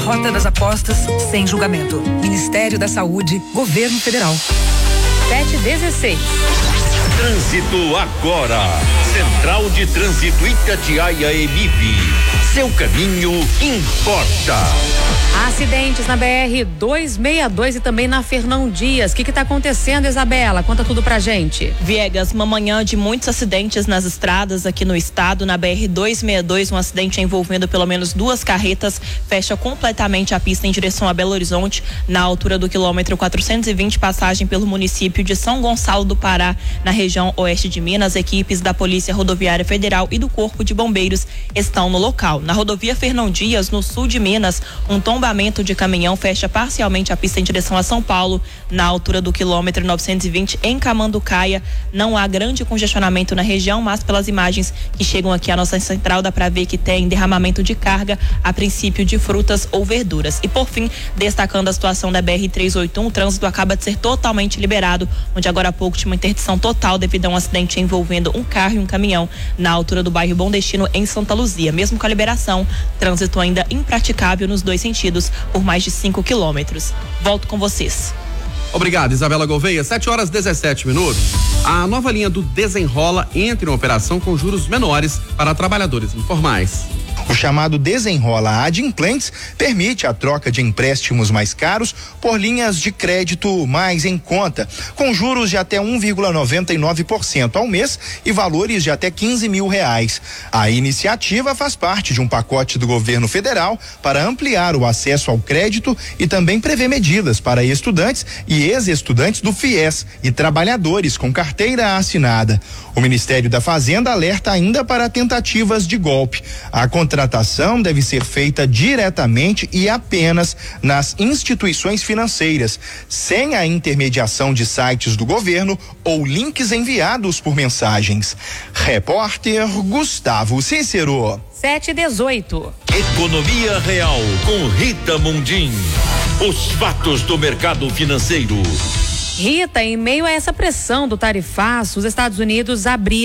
Rota das Apostas sem julgamento. Ministério da Saúde, Governo Federal. 7:16. Trânsito agora. Central de Trânsito Itatiaia Emip. Seu caminho importa. Acidentes na BR-262 e também na Fernão Dias. O que está acontecendo, Isabela? Conta tudo pra gente. Viegas, uma manhã de muitos acidentes nas estradas aqui no estado. Na BR-262, um acidente envolvendo pelo menos 2 carretas fecha completamente a pista em direção a Belo Horizonte, na altura do quilômetro 420, passagem pelo município de São Gonçalo do Pará, na região oeste de Minas. Equipes da Polícia Rodoviária Federal e do Corpo de Bombeiros estão no local. Na rodovia Fernão Dias, no sul de Minas, um tombamento de caminhão fecha parcialmente a pista em direção a São Paulo, na altura do quilômetro 920, em Camanducaia. Não há grande congestionamento na região, mas pelas imagens que chegam aqui à nossa central dá para ver que tem derramamento de carga, a princípio de frutas ou verduras. E por fim, destacando a situação da BR-381, o trânsito acaba de ser totalmente liberado, onde agora há pouco tinha uma interdição total devido a um acidente envolvendo um carro e um caminhão na altura do bairro Bom Destino, em Santa Luzia. Mesmo com a liberação, trânsito ainda impraticável nos 2 sentidos por mais de 5 quilômetros. Volto com vocês. Obrigado, Isabela Gouveia. 7:17. A nova linha do Desenrola entra em operação com juros menores para trabalhadores informais. O chamado Desenrola Adimplentes permite a troca de empréstimos mais caros por linhas de crédito mais em conta, com juros de até 1,99% ao mês e valores de até R$15.000. A iniciativa faz parte de um pacote do governo federal para ampliar o acesso ao crédito e também prevê medidas para estudantes e ex-estudantes do FIES e trabalhadores com carteira assinada. O Ministério da Fazenda alerta ainda para tentativas de golpe. A contratação deve ser feita diretamente e apenas nas instituições financeiras, sem a intermediação de sites do governo ou links enviados por mensagens. Repórter Gustavo Cícero. 7:18. Economia Real com Rita Mundim. Os fatos do mercado financeiro. Rita, em meio a essa pressão do tarifaço, os Estados Unidos abriram